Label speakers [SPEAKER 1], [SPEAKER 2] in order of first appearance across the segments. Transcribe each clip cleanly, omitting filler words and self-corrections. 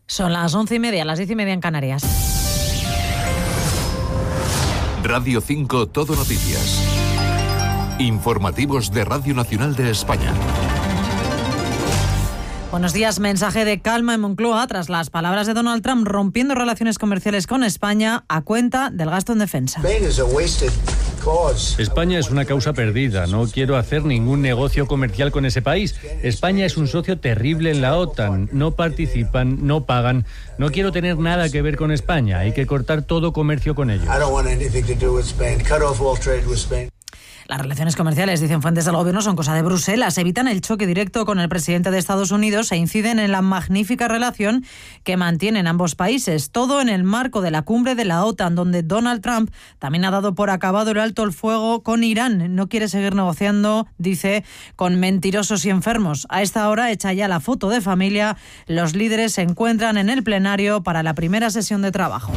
[SPEAKER 1] Son las 11:30, las 10:30 en Canarias.
[SPEAKER 2] Radio 5 Todo Noticias. Informativos de Radio Nacional de España.
[SPEAKER 1] Buenos días. Mensaje de calma en Moncloa tras las palabras de Donald Trump rompiendo relaciones comerciales con España a cuenta del gasto en defensa.
[SPEAKER 3] España es una causa perdida. No quiero hacer ningún negocio comercial con ese país. España es un socio terrible en la OTAN. No participan, no pagan. No quiero tener nada que ver con España. Hay que cortar todo comercio con ellos.
[SPEAKER 1] Las relaciones comerciales, dicen fuentes del gobierno, son cosa de Bruselas. Evitan el choque directo con el presidente de Estados Unidos e inciden en la magnífica relación que mantienen ambos países. Todo en el marco de la cumbre de la OTAN, donde Donald Trump también ha dado por acabado el alto el fuego con Irán. No quiere seguir negociando, dice, con mentirosos y enfermos. A esta hora, hecha ya la foto de familia, los líderes se encuentran en el plenario para la primera sesión de trabajo.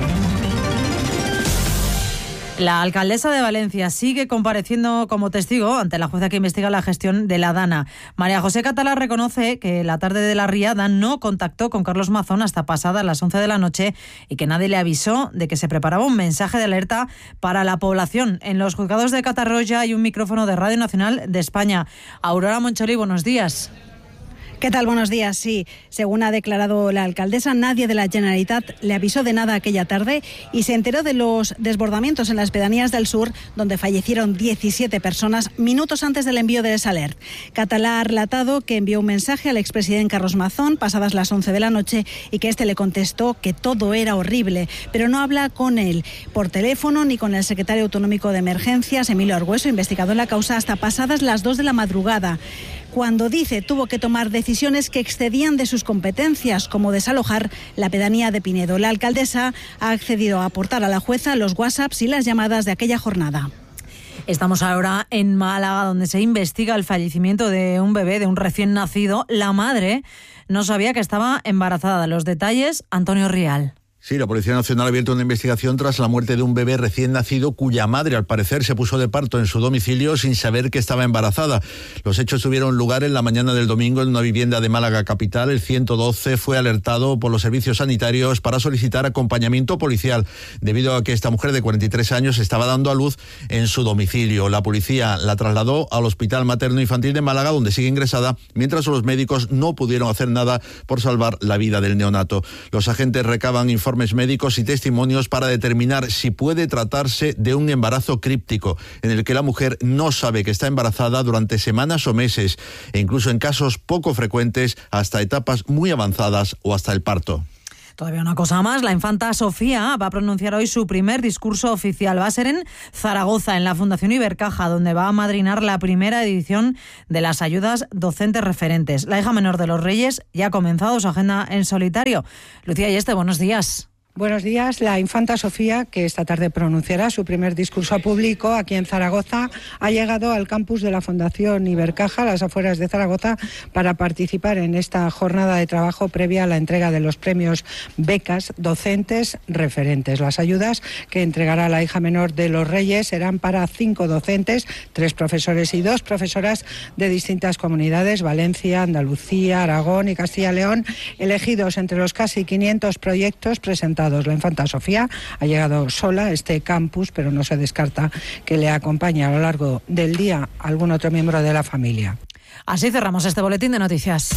[SPEAKER 1] La alcaldesa de Valencia sigue compareciendo como testigo ante la jueza que investiga la gestión de la Dana. María José Catalá reconoce que la tarde de la riada no contactó con Carlos Mazón hasta pasadas las 11 de la noche y que nadie le avisó de que se preparaba un mensaje de alerta para la población. En los juzgados de Catarroja hay un micrófono de Radio Nacional de España. Aurora Moncholi, buenos días.
[SPEAKER 4] ¿Qué tal? Buenos días. Sí, según ha declarado la alcaldesa, nadie de la Generalitat le avisó de nada aquella tarde y se enteró de los desbordamientos en las pedanías del sur, donde fallecieron 17 personas minutos antes del envío del alert. Catalá ha relatado que envió un mensaje al expresidente Carlos Mazón pasadas las 11 de la noche y que este le contestó que todo era horrible, pero no habla con él por teléfono ni con el secretario autonómico de Emergencias, Emilio Argüeso, investigado en la causa, hasta pasadas las 2 de la madrugada. Cuando dice tuvo que tomar decisiones que excedían de sus competencias, como desalojar la pedanía de Pinedo. La alcaldesa ha accedido a aportar a la jueza los WhatsApps y las llamadas de aquella jornada.
[SPEAKER 1] Estamos ahora en Málaga, donde se investiga el fallecimiento de un bebé, de un recién nacido. La madre no sabía que estaba embarazada. Los detalles, Antonio Rial.
[SPEAKER 5] Sí, la Policía Nacional ha abierto una investigación tras la muerte de un bebé recién nacido cuya madre, al parecer, se puso de parto en su domicilio sin saber que estaba embarazada. Los hechos tuvieron lugar en la mañana del domingo en una vivienda de Málaga capital. El 112 fue alertado por los servicios sanitarios para solicitar acompañamiento policial, debido a que esta mujer de 43 años estaba dando a luz en su domicilio. La policía la trasladó al Hospital Materno Infantil de Málaga, donde sigue ingresada, mientras los médicos no pudieron hacer nada por salvar la vida del neonato. Los agentes recaban informes médicos y testimonios para determinar si puede tratarse de un embarazo críptico, en el que la mujer no sabe que está embarazada durante semanas o meses, e incluso en casos poco frecuentes hasta etapas muy avanzadas o hasta el parto.
[SPEAKER 1] Todavía una cosa más, la infanta Sofía va a pronunciar hoy su primer discurso oficial. Va a ser en Zaragoza, en la Fundación Ibercaja, donde va a amadrinar la primera edición de las ayudas docentes referentes. La hija menor de los Reyes ya ha comenzado su agenda en solitario. Lucía Yeste, buenos días.
[SPEAKER 6] Buenos días. La infanta Sofía, que esta tarde pronunciará su primer discurso público aquí en Zaragoza, ha llegado al campus de la Fundación Ibercaja, a las afueras de Zaragoza, para participar en esta jornada de trabajo previa a la entrega de los premios Becas Docentes Referentes. Las ayudas que entregará la hija menor de los Reyes serán para 5 docentes, 3 profesores y 2 profesoras de distintas comunidades, Valencia, Andalucía, Aragón y Castilla y León, elegidos entre los casi 500 proyectos presentados. La infanta Sofía ha llegado sola a este campus, pero no se descarta que le acompañe a lo largo del día algún otro miembro de la familia.
[SPEAKER 1] Así cerramos este boletín de noticias.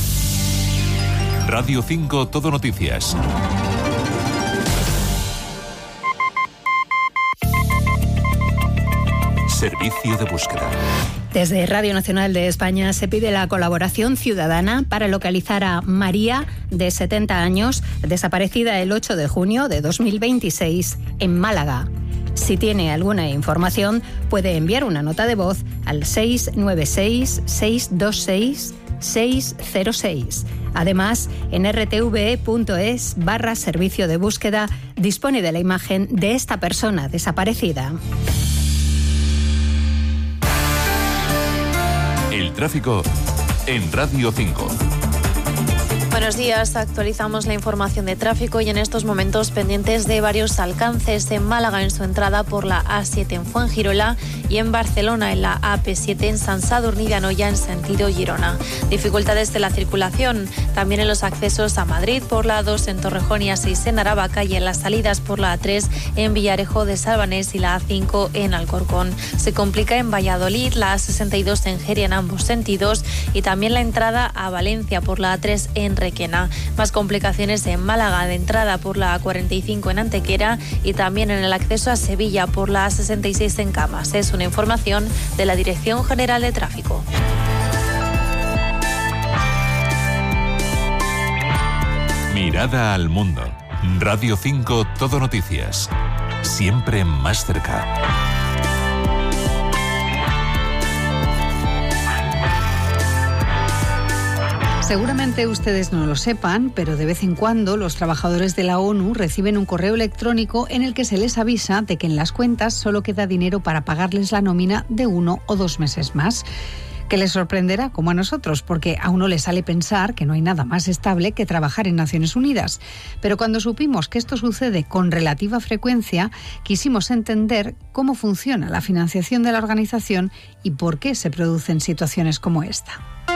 [SPEAKER 2] Radio 5 Todo Noticias. Servicio de búsqueda.
[SPEAKER 7] Desde Radio Nacional de España se pide la colaboración ciudadana para localizar a María, de 70 años, desaparecida el 8 de junio de 2026 en Málaga. Si tiene alguna información, puede enviar una nota de voz al 696-626-606. Además, en rtve.es/servicio de búsqueda dispone de la imagen de esta persona desaparecida.
[SPEAKER 2] El tráfico en Radio 5.
[SPEAKER 1] Bueno,
[SPEAKER 8] Buenos días, actualizamos la información de tráfico y en estos momentos pendientes de varios alcances en Málaga en su entrada por la A7 en Fuengirola y en Barcelona en la AP7 en Sant Sadurní d'Anoia en sentido Girona. Dificultades de la circulación también en los accesos a Madrid por la A2 en Torrejón y A6 en Aravaca y en las salidas por la A3 en Villarejo de Salvanés y la A5 en Alcorcón. Se complica en Valladolid, la A62 en Jeria en ambos sentidos y también la entrada a Valencia por la A3 en Requena. Más complicaciones en Málaga de entrada por la A45 en Antequera y también en el acceso a Sevilla por la A66 en Camas. Es una información de la Dirección General de Tráfico.
[SPEAKER 2] Mirada al mundo. Radio 5 Todo Noticias. Siempre más cerca.
[SPEAKER 9] Seguramente ustedes no lo sepan, pero de vez en cuando los trabajadores de la ONU reciben un correo electrónico en el que se les avisa de que en las cuentas solo queda dinero para pagarles la nómina de 1 o 2 meses más. Que les sorprenderá, como a nosotros, porque a uno le sale pensar que no hay nada más estable que trabajar en Naciones Unidas. Pero cuando supimos que esto sucede con relativa frecuencia, quisimos entender cómo funciona la financiación de la organización y por qué se producen situaciones como esta.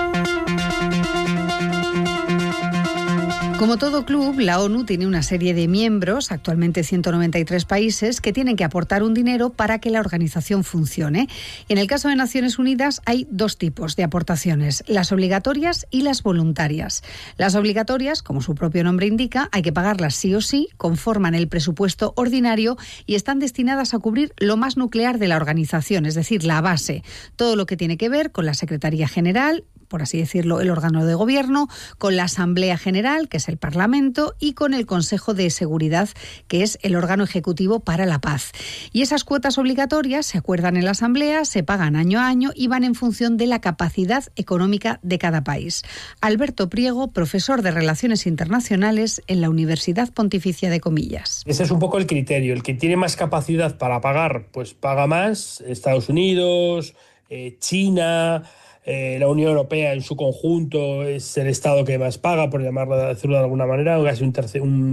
[SPEAKER 9] Como todo club, la ONU tiene una serie de miembros, actualmente 193 países, que tienen que aportar un dinero para que la organización funcione. Y en el caso de Naciones Unidas hay 2 tipos de aportaciones, las obligatorias y las voluntarias. Las obligatorias, como su propio nombre indica, hay que pagarlas sí o sí, conforman el presupuesto ordinario y están destinadas a cubrir lo más nuclear de la organización, es decir, la base, todo lo que tiene que ver con la Secretaría General, por así decirlo, el órgano de gobierno, con la Asamblea General, que es el Parlamento, y con el Consejo de Seguridad, que es el órgano ejecutivo para la paz. Y esas cuotas obligatorias se acuerdan en la Asamblea, se pagan año a año y van en función de la capacidad económica de cada país. Alberto Priego, profesor de Relaciones Internacionales en la Universidad Pontificia de Comillas.
[SPEAKER 10] Ese es un poco el criterio. El que tiene más capacidad para pagar, pues paga más. Estados Unidos, China, la Unión Europea en su conjunto es el Estado que más paga, por decirlo de alguna manera, casi un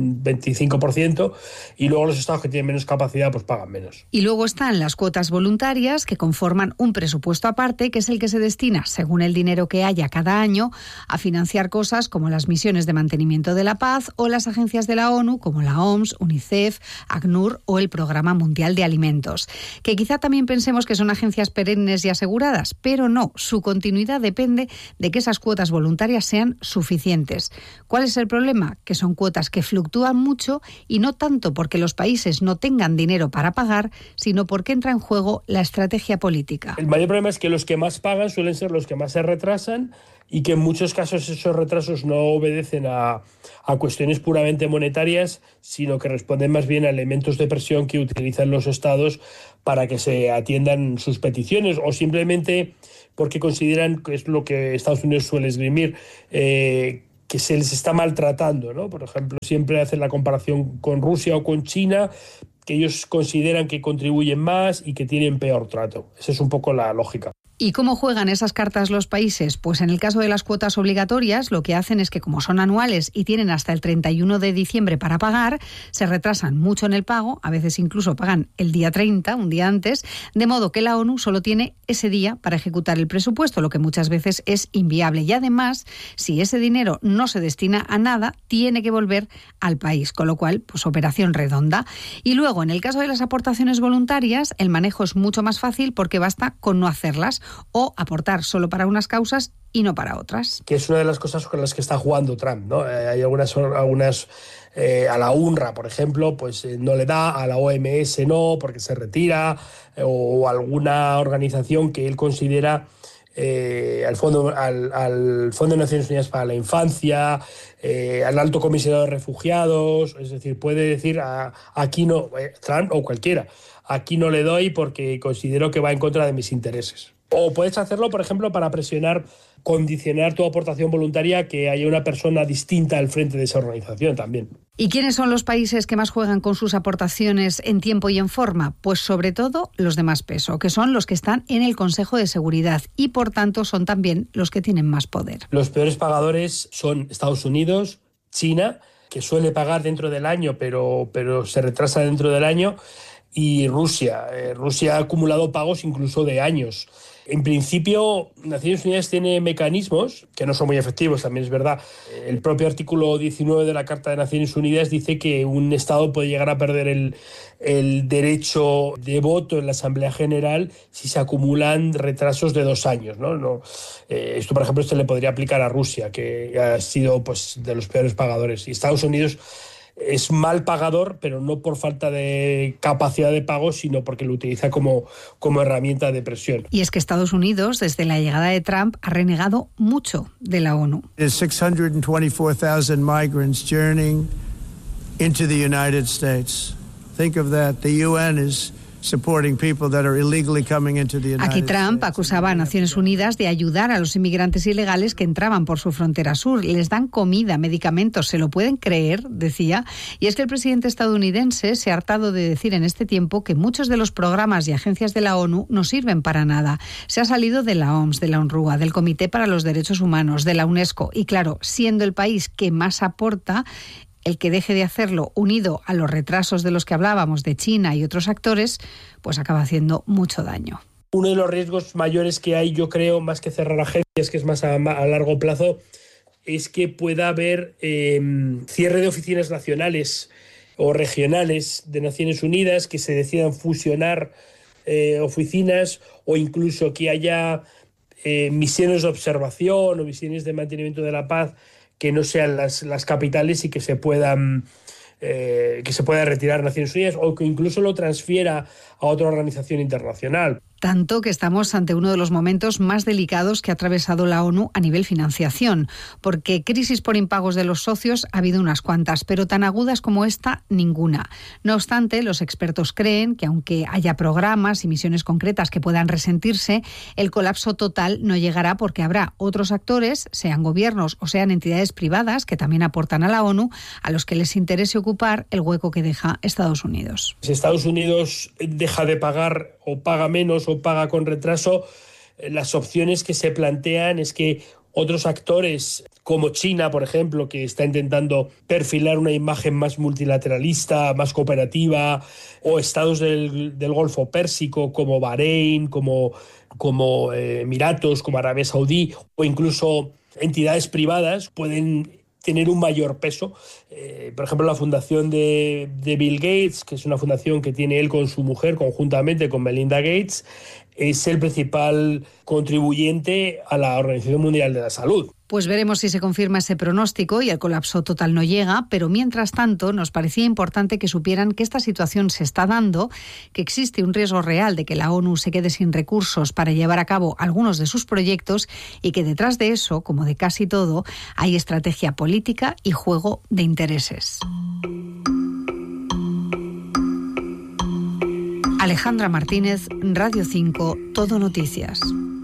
[SPEAKER 10] 25%, y luego los Estados que tienen menos capacidad pues pagan menos.
[SPEAKER 9] Y luego están las cuotas voluntarias, que conforman un presupuesto aparte, que es el que se destina, según el dinero que haya cada año, a financiar cosas como las misiones de mantenimiento de la paz o las agencias de la ONU, como la OMS, UNICEF, ACNUR o el Programa Mundial de Alimentos. Que quizá también pensemos que son agencias perennes y aseguradas, pero no, su continuidad depende de que esas cuotas voluntarias sean suficientes. ¿Cuál es el problema? Que son cuotas que fluctúan mucho y no tanto porque los países no tengan dinero para pagar, sino porque entra en juego la estrategia política.
[SPEAKER 10] El mayor problema es que los que más pagan suelen ser los que más se retrasan y que en muchos casos esos retrasos no obedecen a cuestiones puramente monetarias, sino que responden más bien a elementos de presión que utilizan los estados para que se atiendan sus peticiones o simplemente porque consideran, que es lo que Estados Unidos suele esgrimir, que se les está maltratando, ¿no? Por ejemplo, siempre hacen la comparación con Rusia o con China, que ellos consideran que contribuyen más y que tienen peor trato. Esa es un poco la lógica.
[SPEAKER 9] ¿Y cómo juegan esas cartas los países? Pues en el caso de las cuotas obligatorias, lo que hacen es que como son anuales y tienen hasta el 31 de diciembre para pagar, se retrasan mucho en el pago, a veces incluso pagan el día 30, un día antes, de modo que la ONU solo tiene ese día para ejecutar el presupuesto, lo que muchas veces es inviable. Y además, si ese dinero no se destina a nada, tiene que volver al país, con lo cual, pues operación redonda. Y luego, en el caso de las aportaciones voluntarias, el manejo es mucho más fácil porque basta con no hacerlas o aportar solo para unas causas y no para otras.
[SPEAKER 10] Que es una de las cosas con las que está jugando Trump, ¿no? Hay algunas a la UNRWA, por ejemplo, pues no le da, a la OMS no, porque se retira, o alguna organización que él considera al Fondo de Naciones Unidas para la Infancia, al Alto Comisionado de Refugiados, es decir, puede decir aquí no, Trump o cualquiera, aquí no le doy porque considero que va en contra de mis intereses. O puedes hacerlo, por ejemplo, para condicionar tu aportación voluntaria que haya una persona distinta al frente de esa organización también.
[SPEAKER 9] ¿Y quiénes son los países que más juegan con sus aportaciones en tiempo y en forma? Pues sobre todo los de más peso, que son los que están en el Consejo de Seguridad y por tanto son también los que tienen más poder.
[SPEAKER 10] Los peores pagadores son Estados Unidos, China, que suele pagar dentro del año, pero se retrasa dentro del año, y Rusia. Rusia ha acumulado pagos incluso de años. En principio, Naciones Unidas tiene mecanismos que no son muy efectivos, también es verdad. El propio artículo 19 de la Carta de Naciones Unidas dice que un Estado puede llegar a perder el derecho de voto en la Asamblea General si se acumulan retrasos de 2 años, ¿no? Esto, por ejemplo, se le podría aplicar a Rusia, que ha sido pues, de los peores pagadores. Y Estados Unidos es mal pagador, pero no por falta de capacidad de pago, sino porque lo utiliza como herramienta de presión.
[SPEAKER 9] Y es que Estados Unidos, desde la llegada de Trump, ha renegado mucho de la ONU.
[SPEAKER 11] There's 624,000 migrants journeying into the United States. Think of that. The UN is supporting people that are illegally coming into the United
[SPEAKER 9] Aquí Trump
[SPEAKER 11] States.
[SPEAKER 9] acusaba a Naciones Unidas de ayudar a los inmigrantes ilegales que entraban por su frontera sur. Les dan comida, medicamentos, ¿se lo pueden creer?, decía. Y es que el presidente estadounidense se ha hartado de decir en este tiempo que muchos de los programas y agencias de la ONU no sirven para nada. Se ha salido de la OMS, de la UNRWA, del Comité para los Derechos Humanos, de la UNESCO. Y claro, siendo el país que más aporta, el que deje de hacerlo, unido a los retrasos de los que hablábamos de China y otros actores, pues acaba haciendo mucho daño.
[SPEAKER 10] Uno de los riesgos mayores que hay, yo creo, más que cerrar agencias, que es más a largo plazo, es que pueda haber cierre de oficinas nacionales o regionales de Naciones Unidas, que se decidan fusionar oficinas, o incluso que haya misiones de observación o misiones de mantenimiento de la paz que no sean las capitales y que se pueda retirar Naciones Unidas, o que incluso lo transfiera a otra organización internacional.
[SPEAKER 9] Tanto que estamos ante uno de los momentos más delicados que ha atravesado la ONU a nivel financiación, porque crisis por impagos de los socios ha habido unas cuantas, pero tan agudas como esta, ninguna. No obstante, los expertos creen que aunque haya programas y misiones concretas que puedan resentirse, el colapso total no llegará porque habrá otros actores, sean gobiernos o sean entidades privadas, que también aportan a la ONU, a los que les interese ocupar el hueco que deja Estados Unidos.
[SPEAKER 10] Si Estados Unidos deja de pagar o paga menos o paga con retraso, las opciones que se plantean es que otros actores como China, por ejemplo, que está intentando perfilar una imagen más multilateralista, más cooperativa, o estados del Golfo Pérsico como Bahrein, como Emiratos, como Arabia Saudí, o incluso entidades privadas pueden tener un mayor peso. Por ejemplo, la fundación de Bill Gates, que es una fundación que tiene él con su mujer, conjuntamente con Melinda Gates, es el principal contribuyente a la Organización Mundial de la Salud.
[SPEAKER 9] Pues veremos si se confirma ese pronóstico y el colapso total no llega, pero mientras tanto nos parecía importante que supieran que esta situación se está dando, que existe un riesgo real de que la ONU se quede sin recursos para llevar a cabo algunos de sus proyectos y que detrás de eso, como de casi todo, hay estrategia política y juego de intereses. Alejandra Martínez, Radio 5, Todo Noticias.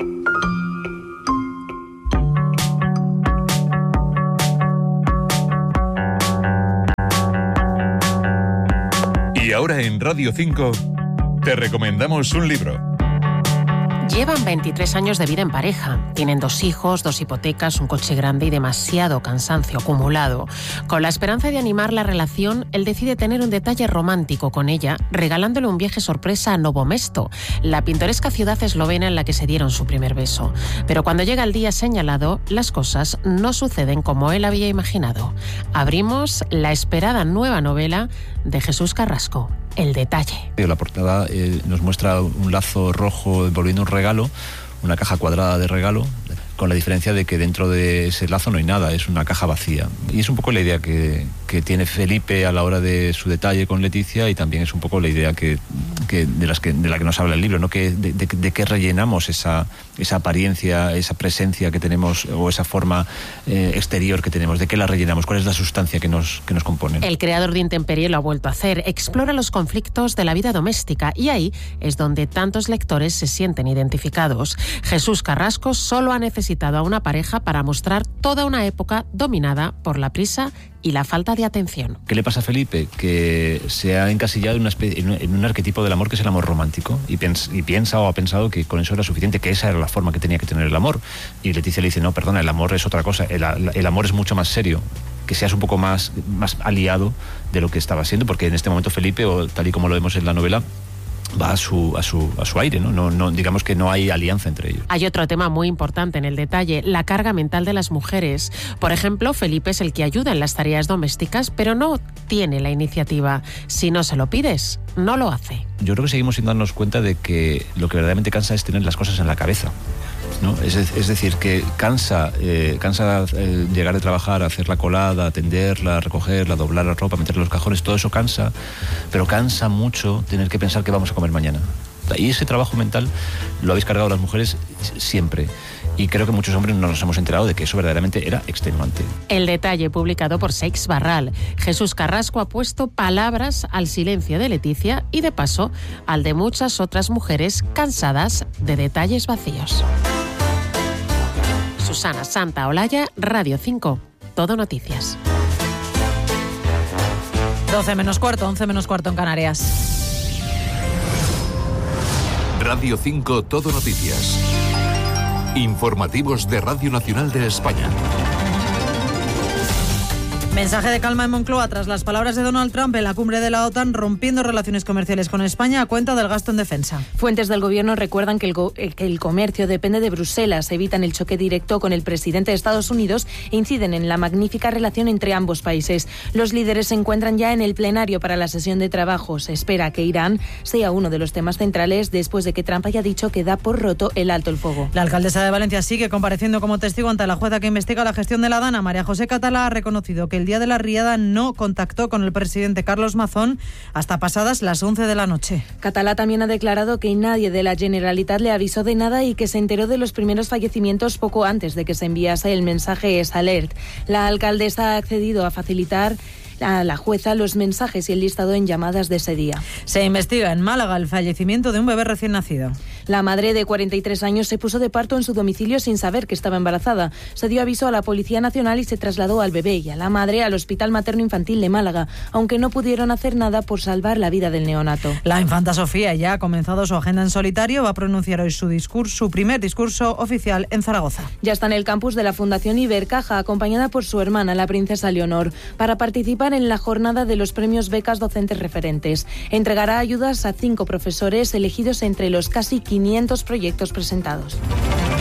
[SPEAKER 2] Y ahora en Radio 5 te recomendamos un libro.
[SPEAKER 12] Llevan 23 años de vida en pareja. Tienen 2 hijos, 2 hipotecas, un coche grande y demasiado cansancio acumulado. Con la esperanza de animar la relación, él decide tener un detalle romántico con ella, regalándole un viaje sorpresa a Novo Mesto, la pintoresca ciudad eslovena en la que se dieron su primer beso. Pero cuando llega el día señalado, las cosas no suceden como él había imaginado. Abrimos la esperada nueva novela de Jesús Carrasco, El detalle.
[SPEAKER 13] La portada nos muestra un lazo rojo envolviendo un regalo, una caja cuadrada de regalo, con la diferencia de que dentro de ese lazo no hay nada, es una caja vacía. Y es un poco la idea que tiene Felipe a la hora de su detalle con Leticia, y también es un poco la idea de la que nos habla el libro, ¿no? De qué rellenamos esa esa apariencia, esa presencia que tenemos o esa forma exterior que tenemos? ¿De qué la rellenamos? ¿Cuál es la sustancia que nos compone?
[SPEAKER 12] El creador de Intemperie lo ha vuelto a hacer. Explora los conflictos de la vida doméstica y ahí es donde tantos lectores se sienten identificados. Jesús Carrasco solo ha necesitado a una pareja para mostrar toda una época dominada por la prisa y la falta de atención.
[SPEAKER 13] ¿Qué le pasa a Felipe? Que se ha encasillado en un arquetipo del amor que es el amor romántico y piensa o ha pensado que con eso era suficiente, que esa era la forma que tenía que tener el amor. Y Leticia le dice, no, perdona, el amor es otra cosa, el amor es mucho más serio, que seas un poco más aliado de lo que estaba siendo, porque en este momento Felipe, o tal y como lo vemos en la novela, va a su aire, ¿no? No, digamos que no hay alianza entre ellos.
[SPEAKER 12] Hay otro tema muy importante en el detalle, la carga mental de las mujeres. Por ejemplo, Felipe es el que ayuda en las tareas domésticas, pero no tiene la iniciativa. Si no se lo pides, no lo hace.
[SPEAKER 13] Yo creo que seguimos sin darnos cuenta de que lo que verdaderamente cansa es tener las cosas en la cabeza, ¿no? Es decir, que cansa llegar de trabajar, hacer la colada, atenderla, recogerla, doblar la ropa, meterla en los cajones, todo eso cansa, pero cansa mucho tener que pensar qué vamos a comer mañana. Y ese trabajo mental lo habéis cargado las mujeres siempre. Y creo que muchos hombres no nos hemos enterado de que eso verdaderamente era extenuante.
[SPEAKER 12] El detalle publicado por Seix Barral. Jesús Carrasco ha puesto palabras al silencio de Leticia y de paso al de muchas otras mujeres cansadas de detalles vacíos. Susana Santaolalla, Radio 5. Todo Noticias.
[SPEAKER 1] 12 menos cuarto, 11 menos cuarto en Canarias.
[SPEAKER 2] Radio 5 Todo Noticias. Informativos de Radio Nacional de España.
[SPEAKER 1] Mensaje de calma en Moncloa tras las palabras de Donald Trump en la cumbre de la OTAN, rompiendo relaciones comerciales con España a cuenta del gasto en defensa.
[SPEAKER 14] Fuentes del gobierno recuerdan que el comercio depende de Bruselas, evitan el choque directo con el presidente de Estados Unidos e inciden en la magnífica relación entre ambos países. Los líderes se encuentran ya en el plenario para la sesión de trabajo. Se espera que Irán sea uno de los temas centrales después de que Trump haya dicho que da por roto el alto el fuego.
[SPEAKER 1] La alcaldesa de Valencia sigue compareciendo como testigo ante la jueza que investiga la gestión de la Dana. María José Catalá ha reconocido que el día de la riada no contactó con el presidente Carlos Mazón hasta pasadas las 11 de la noche.
[SPEAKER 14] Catalá también ha declarado que nadie de la Generalitat le avisó de nada y que se enteró de los primeros fallecimientos poco antes de que se enviase el mensaje S-Alert. La alcaldesa ha accedido a facilitar a la jueza los mensajes y el listado en llamadas de ese día.
[SPEAKER 1] Se investiga en Málaga el fallecimiento de un bebé recién nacido.
[SPEAKER 14] La madre de 43 años se puso de parto en su domicilio sin saber que estaba embarazada. Se dio aviso a la Policía Nacional y se trasladó al bebé y a la madre al Hospital Materno Infantil de Málaga, aunque no pudieron hacer nada por salvar la vida del neonato.
[SPEAKER 1] La infanta Sofía ya ha comenzado su agenda en solitario, va a pronunciar hoy su primer discurso oficial en Zaragoza.
[SPEAKER 14] Ya está en el campus de la Fundación Ibercaja, acompañada por su hermana, la princesa Leonor, para participar en la jornada de los premios Becas Docentes Referentes. Entregará ayudas a 5 profesores elegidos entre los casi 500 proyectos presentados.